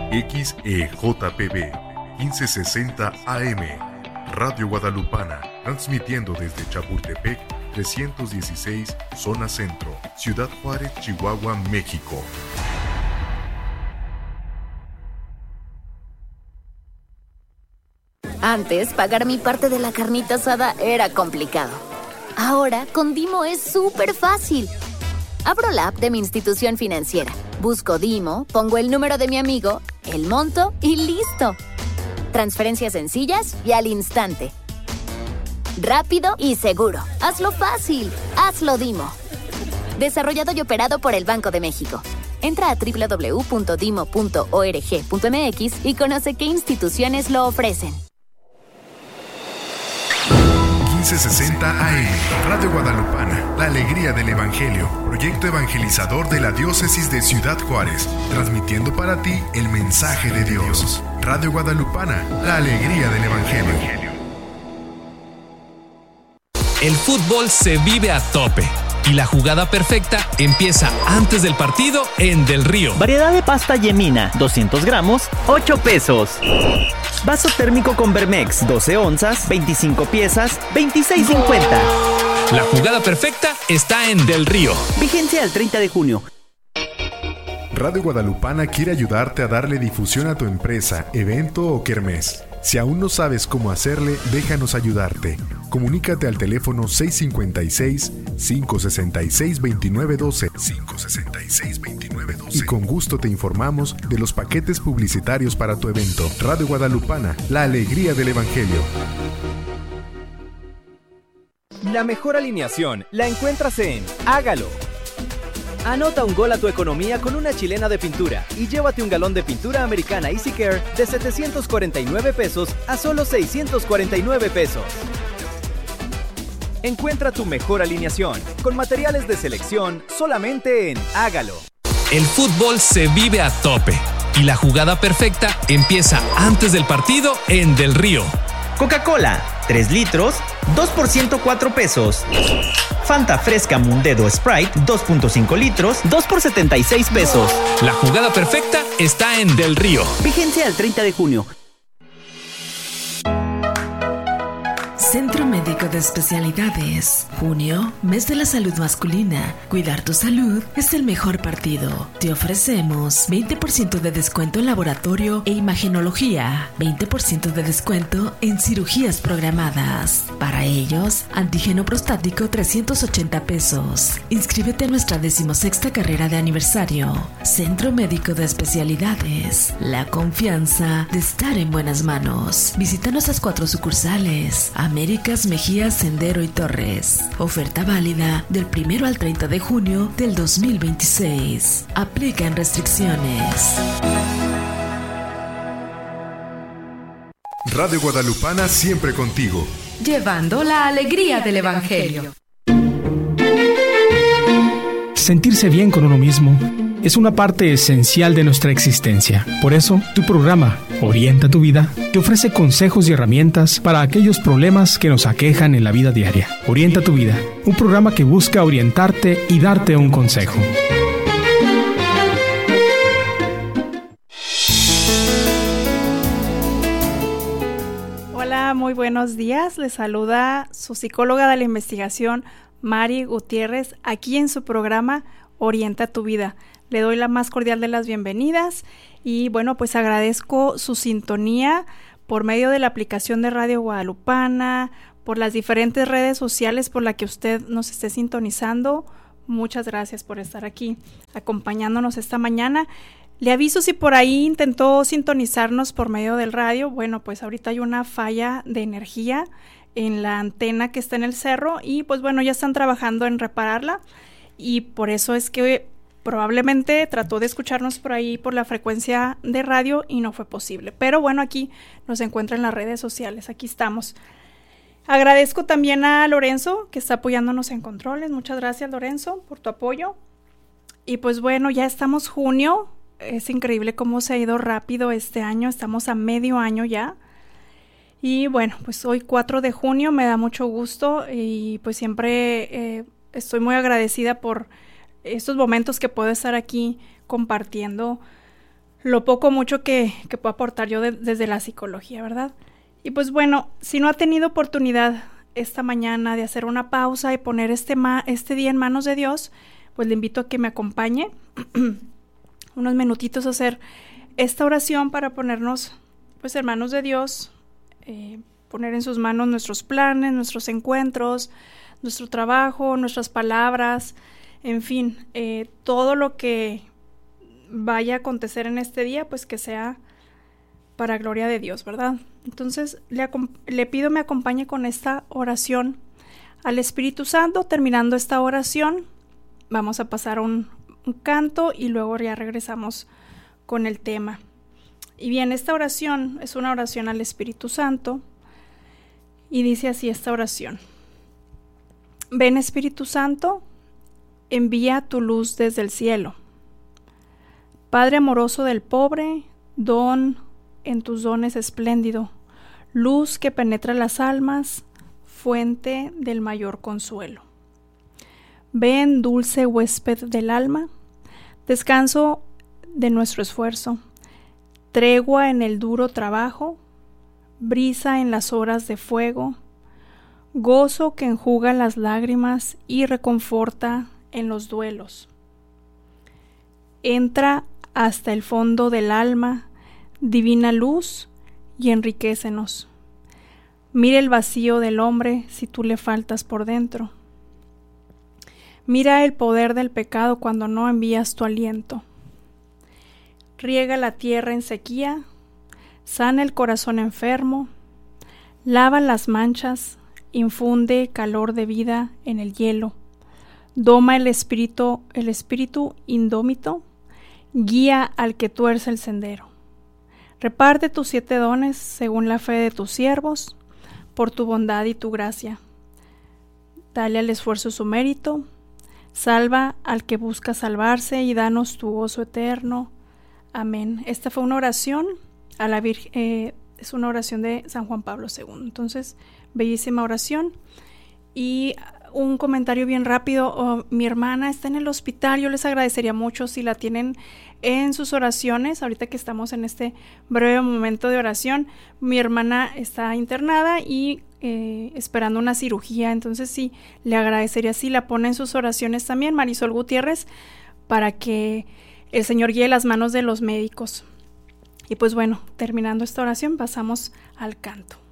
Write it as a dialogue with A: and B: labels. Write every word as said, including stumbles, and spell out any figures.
A: X E J P B quince sesenta A M, Radio Guadalupana, transmitiendo desde Chapultepec trescientos dieciséis, Zona Centro, Ciudad Juárez, Chihuahua, México.
B: Antes, pagar mi parte de la carnita asada era complicado. Ahora, con Dimo es súper fácil. Abro la app de mi institución financiera, busco Dimo, pongo el número de mi amigo, el monto y ¡listo! Transferencias sencillas y al instante. Rápido y seguro. Hazlo fácil. Hazlo Dimo. Desarrollado y operado por el Banco de México. Entra a doble u doble u doble u punto dimo punto org punto m x y conoce qué instituciones lo ofrecen.
A: quince sesenta A M, Radio Guadalupana, la alegría del Evangelio, proyecto evangelizador de la diócesis de Ciudad Juárez, transmitiendo para ti el mensaje de Dios. Radio Guadalupana, la alegría del Evangelio.
C: El fútbol se vive a tope y la jugada perfecta empieza antes del partido en Del Río.
D: Variedad de pasta Yemina, doscientos gramos, ocho pesos. Vaso térmico con Vermex, doce onzas, veinticinco piezas, veintiséis cincuenta.
C: La jugada perfecta está en Del Río.
D: Vigencia al treinta de junio.
A: Radio Guadalupana quiere ayudarte a darle difusión a tu empresa, evento o kermés. Si aún no sabes cómo hacerle, déjanos ayudarte. Comunícate al teléfono seis cinco seis, cinco seis seis, dos nueve uno dos, cinco seis seis, dos nueve uno dos y con gusto te informamos de los paquetes publicitarios para tu evento. Radio Guadalupana, la alegría del Evangelio.
E: La mejor alineación la encuentras en Hágalo. Anota un gol a tu economía con una chilena de pintura y llévate un galón de pintura americana Easy Care de setecientos cuarenta y nueve pesos a solo seiscientos cuarenta y nueve pesos. Encuentra tu mejor alineación con materiales de selección solamente en Hágalo.
C: El fútbol se vive a tope y la jugada perfecta empieza antes del partido en Del Río.
D: Coca-Cola, tres litros, dos por ciento cuatro pesos. Fanta Fresca Mundedo Sprite, dos punto cinco litros, dos por setenta y seis pesos.
C: La jugada perfecta está en Del Río.
D: Vigencia al treinta de junio.
F: Centro Médico de Especialidades. Junio, mes de la salud masculina. Cuidar tu salud es el mejor partido. Te ofrecemos veinte por ciento de descuento en laboratorio e imagenología, veinte por ciento de descuento en cirugías programadas. Para ellos, antígeno prostático trescientos ochenta pesos. Inscríbete a nuestra decimosexta carrera de aniversario. Centro Médico de Especialidades. La confianza de estar en buenas manos. Visita nuestras cuatro sucursales. Américas, Mejía, Sendero y Torres. Oferta válida del primero al treinta de junio del dos mil veintiséis. Aplican restricciones.
A: Radio Guadalupana siempre contigo.
G: Llevando la alegría del Evangelio.
H: Sentirse bien con uno mismo es una parte esencial de nuestra existencia. Por eso, tu programa, Orienta tu Vida, te ofrece consejos y herramientas para aquellos problemas que nos aquejan en la vida diaria. Orienta tu Vida, un programa que busca orientarte y darte un consejo.
I: Hola, muy buenos días. Les saluda su psicóloga de la investigación, Mari Gutiérrez, aquí en su programa Orienta tu Vida. Le doy la más cordial de las bienvenidas y bueno, pues agradezco su sintonía por medio de la aplicación de Radio Guadalupana, por las diferentes redes sociales por las que usted nos esté sintonizando. Muchas gracias por estar aquí acompañándonos esta mañana. Le aviso si por ahí intentó sintonizarnos por medio del radio. Bueno, pues ahorita hay una falla de energía en la antena que está en el cerro y pues bueno, ya están trabajando en repararla y por eso es que probablemente trató de escucharnos por ahí por la frecuencia de radio y no fue posible. Pero bueno, aquí nos encuentra en las redes sociales, aquí estamos. Agradezco también a Lorenzo que está apoyándonos en controles. Muchas gracias, Lorenzo, por tu apoyo. Y pues bueno, ya estamos junio. Es increíble cómo se ha ido rápido este año. Estamos a medio año ya. Y bueno, pues hoy cuatro de junio me da mucho gusto y pues siempre eh, estoy muy agradecida por estos momentos que puedo estar aquí compartiendo lo poco o mucho que, que puedo aportar yo de, desde la psicología, ¿verdad? Y pues bueno, si no ha tenido oportunidad esta mañana de hacer una pausa y poner este, ma- este día en manos de Dios, pues le invito a que me acompañe unos minutitos a hacer esta oración para ponernos pues en manos de Dios, eh, poner en sus manos nuestros planes, nuestros encuentros, nuestro trabajo, nuestras palabras, en fin, eh, todo lo que vaya a acontecer en este día, pues que sea para gloria de Dios, ¿verdad? Entonces le, le pido me acompañe con esta oración al Espíritu Santo. Terminando esta oración, vamos a pasar a un, un canto y luego ya regresamos con el tema. Y bien, esta oración es una oración al Espíritu Santo y dice así esta oración: Ven, Espíritu Santo, envía tu luz desde el cielo. Padre amoroso del pobre, don en tus dones espléndido, luz que penetra las almas, fuente del mayor consuelo. Ven, dulce huésped del alma, descanso de nuestro esfuerzo, tregua en el duro trabajo, brisa en las horas de fuego, gozo que enjuga las lágrimas y reconforta en los duelos. Entra hasta el fondo del alma, divina luz, y enriquécenos. Mira el vacío del hombre si tú le faltas por dentro. Mira el poder del pecado cuando no envías tu aliento. Riega la tierra en sequía, sana el corazón enfermo, lava las manchas, infunde calor de vida en el hielo, doma el espíritu, el espíritu indómito, guía al que tuerce el sendero. Reparte tus siete dones según la fe de tus siervos, por tu bondad y tu gracia. Dale al esfuerzo su mérito, salva al que busca salvarse y danos tu gozo eterno. Amén. Esta fue una oración a la Virgen, eh, es una oración de San Juan Pablo segundo. Entonces, bellísima oración. Y un comentario bien rápido: oh, mi hermana está en el hospital. Yo les agradecería mucho si la tienen en sus oraciones, ahorita que estamos en este breve momento de oración. Mi hermana está internada y eh, esperando una cirugía, entonces sí, le agradecería si la pone en sus oraciones también, Marisol Gutiérrez, para que el Señor guíe las manos de los médicos. Y pues bueno, terminando esta oración, pasamos al canto.